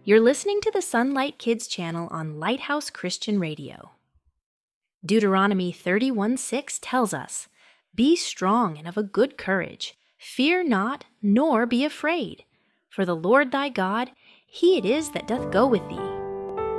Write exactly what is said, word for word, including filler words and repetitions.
You're listening to the Sunlight Kids channel on Lighthouse Christian Radio. Deuteronomy thirty-one six tells us, "Be strong and of a good courage. Fear not, nor be afraid. For the Lord thy God, he it is that doth go with thee.